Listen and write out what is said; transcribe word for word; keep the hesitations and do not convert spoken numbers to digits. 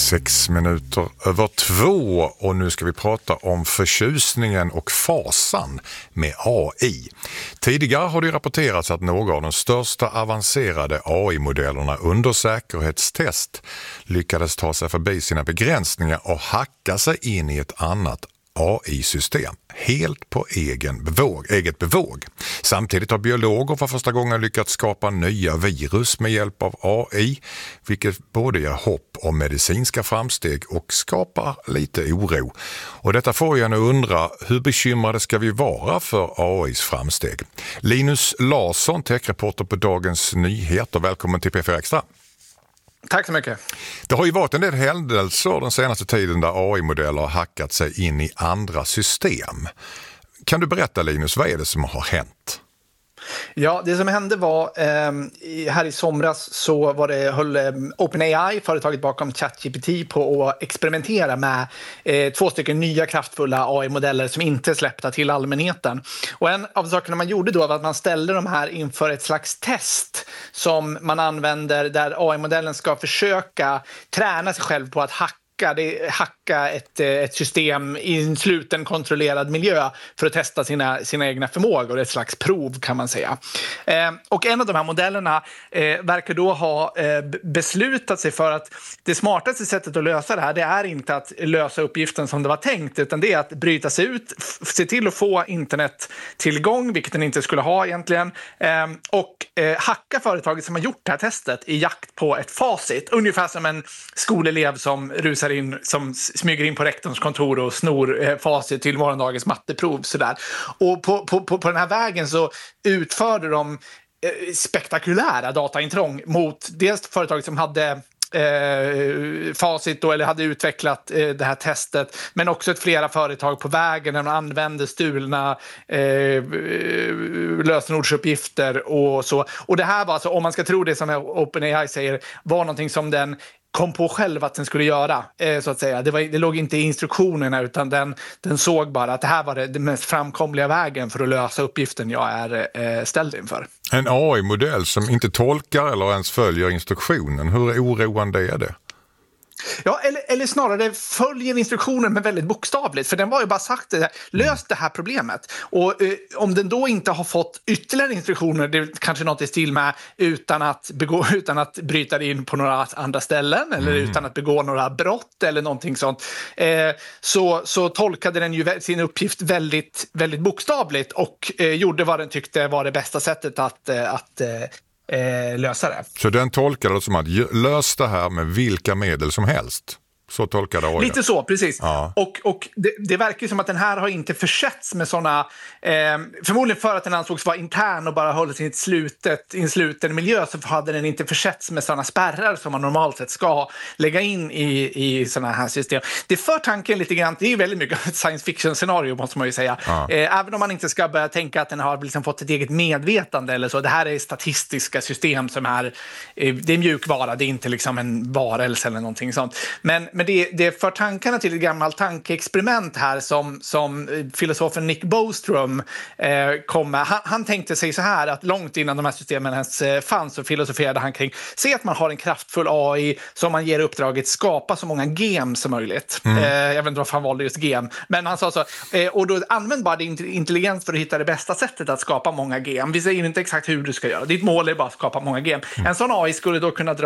Sex minuter över två och nu ska vi prata om förtjusningen och fasan med A I. Tidigare har det rapporterats att några av de största avancerade A I-modellerna under säkerhetstest lyckades ta sig förbi sina begränsningar och hacka sig in i ett annat A I-system, helt på egen bevåg, eget bevåg. Samtidigt har biologer för första gången lyckats skapa nya virus med hjälp av A I, vilket både ger hopp om medicinska framsteg och skapar lite oro. Och detta får jag nu undra, hur bekymrade ska vi vara för A Is framsteg? Linus Larsson, techreporter på Dagens Nyheter, välkommen till P fyra Extra. Tack så mycket. Det har ju varit en del händelser den senaste tiden där A I-modeller har hackat sig in i andra system. Kan du berätta, Linus, vad är det som har hänt? Ja, det som hände var eh, här i somras så var det, höll eh, OpenAI, företaget bakom ChatGPT, på att experimentera med eh, två stycken nya kraftfulla A I-modeller som inte är släppta till allmänheten. Och en av sakerna man gjorde då var att man ställde de här inför ett slags test som man använder där A I-modellen ska försöka träna sig själv på att hacka Det, hacka ett, ett system i en sluten kontrollerad miljö för att testa sina, sina egna förmågor, ett slags prov kan man säga. Eh, och en av de här modellerna eh, verkar då ha eh, beslutat sig för att det smartaste sättet att lösa det här, det är inte att lösa uppgiften som det var tänkt, utan det är att bryta sig ut, f- se till att få internettillgång, vilket den inte skulle ha egentligen, eh, och eh, hacka företaget som har gjort det här testet i jakt på ett facit, ungefär som en skolelev som rusar in, som smyger in på rektorns kontor och snor eh, facit till morgondagens matteprov. Sådär. Och på, på, på, på den här vägen så utförde de eh, spektakulära dataintrång mot dels företaget som hade Eh, facit då, eller hade utvecklat eh, det här testet, men också ett flera företag på vägen där de använde stulna eh, lösenordsuppgifter och så. Och det här var alltså, om man ska tro det som OpenAI säger, var någonting som den kom på själv att den skulle göra, eh, så att säga. Det, var, det låg inte i instruktionerna, utan den, den såg bara att det här var det, det mest framkomliga vägen för att lösa uppgiften jag är eh, ställd inför. En A I-modell som inte tolkar eller ens följer instruktionen, hur oroande är det? Ja, eller, eller snarare följer instruktionen men väldigt bokstavligt. För den var ju bara sagt det, lös det här problemet. Och eh, om den då inte har fått ytterligare instruktioner, det är kanske något i stil med utan att, begå, utan att bryta in på några andra ställen eller mm. utan att begå några brott eller någonting sånt, eh, så, så tolkade den ju sin uppgift väldigt, väldigt bokstavligt och eh, gjorde vad den tyckte var det bästa sättet att, eh, att eh, Eh, lösa det. Så den tolkade det som att lösa det här med vilka medel som helst? Så tolkade A I. Lite så, precis. Ja. Och, och det, det verkar ju som att den här har inte försetts med sådana, eh, förmodligen för att den ansågs vara intern och bara hållit i, ett slutet, i en sluten miljö, så hade den inte försetts med sådana spärrar som man normalt sett ska lägga in i, i sådana här system. Det för tanken lite grann, det är väldigt mycket ett science fiction-scenario måste man ju säga. Ja. Eh, även om man inte ska börja tänka att den har liksom fått ett eget medvetande eller så. Det här är statistiska system som är, eh, det är mjukvara, det är inte liksom en varelse eller någonting sånt. Men Men det, det för tankarna till ett gammalt tankeexperiment här som, som filosofen Nick Bostrom eh, kom med. Han, han tänkte sig så här att långt innan de här systemen ens eh, fanns så filosoferade han kring, se att man har en kraftfull A I som man ger uppdraget skapa så många gem som möjligt. Mm. Eh, jag vet inte varför han valde just gem. Men han sa så, eh, och då använd bara din intelligens för att hitta det bästa sättet att skapa många gem. Vi säger inte exakt hur du ska göra. Ditt mål är bara att skapa många gem. Mm. En sån A I skulle då kunna dra